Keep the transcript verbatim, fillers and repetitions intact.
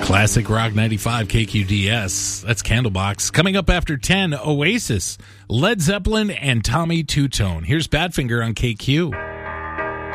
Classic Rock ninety-five K Q D S. That's Candlebox. Coming up after ten, Oasis, Led Zeppelin, and Tommy Two Tone. Here's Badfinger on K Q.